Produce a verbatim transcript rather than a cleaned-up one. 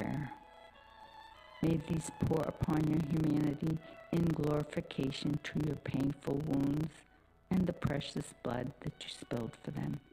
prayer. May these pour upon your humanity in glorification to your painful wounds and the precious blood that you spilled for them.